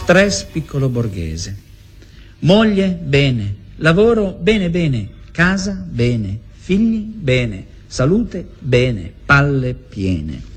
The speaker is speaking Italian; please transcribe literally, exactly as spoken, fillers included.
Stress piccolo borghese. Moglie, bene. Lavoro, bene, bene. Casa, bene. Figli, bene. Salute, bene. Palle piene.